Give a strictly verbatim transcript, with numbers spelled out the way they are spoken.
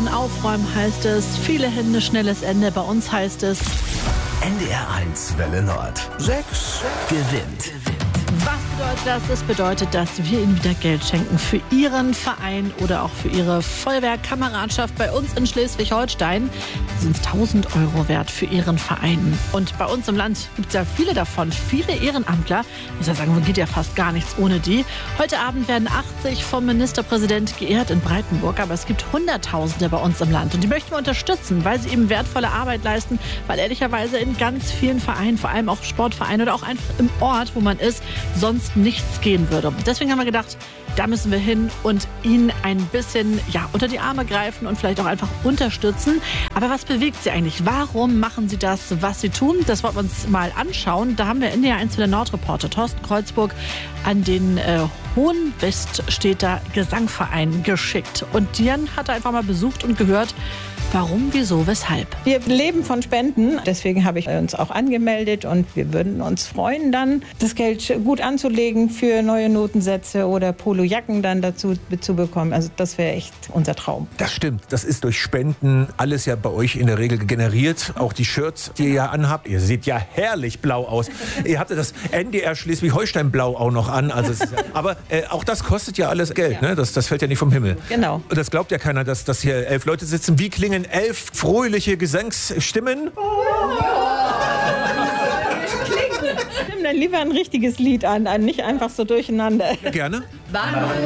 Frauen aufräumen, heißt es. Viele Hände, schnelles Ende. Bei uns heißt es N D R eins Welle Nord. Sechs gewinnt. Was bedeutet das? Es bedeutet, dass wir Ihnen wieder Geld schenken für Ihren Verein oder auch für Ihre Feuerwehrkameradschaft. Bei uns in Schleswig-Holstein sind es tausend Euro wert für Ihren Verein. Und bei uns im Land gibt es ja viele davon, viele Ehrenamtler. Ich muss ja sagen, geht ja fast gar nichts ohne die. Heute Abend werden achtzig vom Ministerpräsident geehrt in Breitenburg. Aber es gibt Hunderttausende bei uns im Land. Und die möchten wir unterstützen, weil sie eben wertvolle Arbeit leisten. Weil ehrlicherweise in ganz vielen Vereinen, vor allem auch Sportvereinen oder auch einfach im Ort, wo man ist, sonst nichts gehen würde. Deswegen haben wir gedacht, da müssen wir hin und ihnen ein bisschen ja, unter die Arme greifen und vielleicht auch einfach unterstützen. Aber was bewegt sie eigentlich? Warum machen sie das, was sie tun? Das wollen wir uns mal anschauen. Da haben wir N D R eins der Nordreporter Thorsten Kreuzburg an den äh, Hohenweststädter Gesangverein geschickt. Und Dian hat er einfach mal besucht und gehört, warum, wieso, weshalb. Wir leben von Spenden, deswegen habe ich uns auch angemeldet und wir würden uns freuen, dann das Geld gut anzulegen für neue Notensätze oder Polojacken dann dazu zu bekommen. Also das wäre echt unser Traum. Das stimmt, das ist durch Spenden alles ja bei euch in der Regel generiert. Auch die Shirts, die ihr ja anhabt, ihr seht ja herrlich blau aus. Ihr habt ja das N D R Schleswig-Holstein-Blau auch noch an. Also es ist ja, aber äh, auch das kostet ja alles Geld, ne? Das, das fällt ja nicht vom Himmel. Genau. Und das glaubt ja keiner, dass, dass hier elf Leute sitzen. Wie klingen elf fröhliche Gesangsstimmen? Nimm dann lieber ein richtiges Lied an, nicht einfach so durcheinander. Ja, gerne.